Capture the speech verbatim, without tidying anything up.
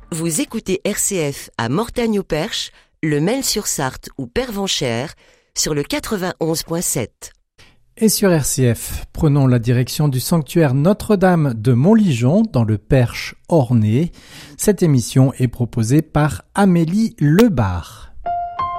Vous écoutez R C F à Mortagne-au-Perche, le Mail-sur-Sarthe ou Pervenchères sur le quatre-vingt-onze point sept. Et sur R C F, prenons la direction du sanctuaire Notre-Dame de Montligeon dans le Perche ornais. Cette émission est proposée par Amélie Lebar.